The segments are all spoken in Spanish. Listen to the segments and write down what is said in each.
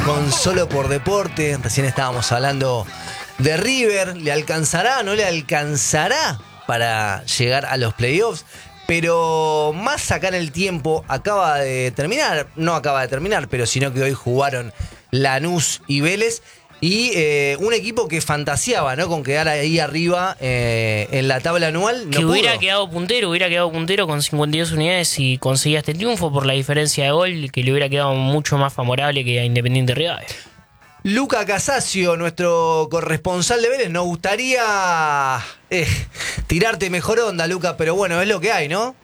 con Solo por Deporte. Recién estábamos hablando de River. ¿Le alcanzará? ¿No le alcanzará para llegar a los playoffs? Pero más sacar el tiempo, acaba de terminar, no acaba de terminar, pero sino que hoy jugaron Lanús y Vélez. Y un equipo que fantaseaba, ¿no?, con quedar ahí arriba en la tabla anual. No hubiera pudo. quedado puntero con 52 unidades y conseguía este triunfo por la diferencia de gol, que le hubiera quedado mucho más favorable que a Independiente Rivadavia. Luca Casasio, nuestro corresponsal de Vélez, nos gustaría tirarte mejor onda, Luca, pero bueno, es lo que hay, ¿no?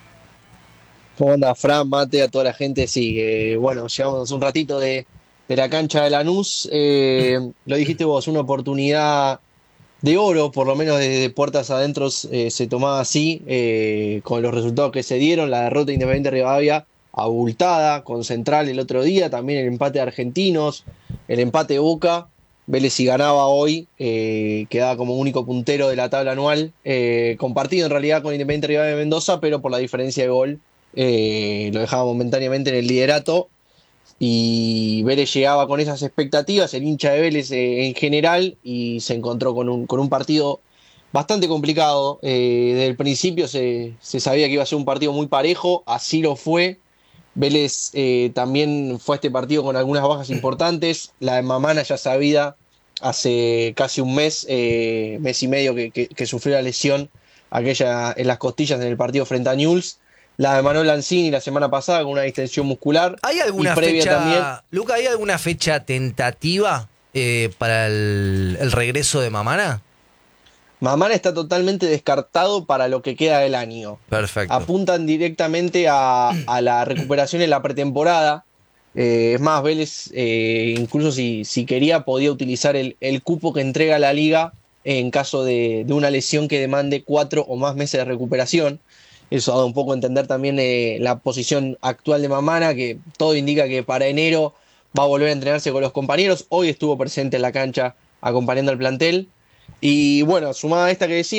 ¿Cómo anda, Fran, Mate, a toda la gente? Sí, bueno, llevamos un ratito de la cancha de Lanús. Lo dijiste vos, una oportunidad de oro, por lo menos desde puertas adentro se tomaba así, con los resultados que se dieron, la derrota de Independiente Rivadavia abultada, con Central el otro día, también el empate de Argentinos, el empate de Boca. Vélez, si ganaba hoy, quedaba como único puntero de la tabla anual, compartido en realidad con Independiente Rivadavia de Mendoza, pero por la diferencia de gol lo dejaba momentáneamente en el liderato. Y Vélez llegaba con esas expectativas, el hincha de Vélez en general, y se encontró con un partido bastante complicado. Desde el principio se sabía que iba a ser un partido muy parejo, así lo fue. Vélez también fue a este partido con algunas bajas importantes. La de Mamana ya sabida hace casi un mes y medio que sufrió la lesión aquella en las costillas en el partido frente a Newell's. La de Manuel Lanzini la semana pasada con una distensión muscular. ¿Hay alguna previa fecha, también. Luca, hay alguna fecha tentativa para el regreso de Mamana? Mamana está totalmente descartado para lo que queda del año. Perfecto. Apuntan directamente a la recuperación en la pretemporada. Es más, Vélez, incluso si quería, podía utilizar el cupo que entrega la liga en caso de una lesión que demande 4 o más meses de recuperación. Eso da un poco a entender también la posición actual de Mamana, que todo indica que para enero va a volver a entrenarse con los compañeros. Hoy estuvo presente en la cancha acompañando al plantel. Y bueno, sumada a esta que decía,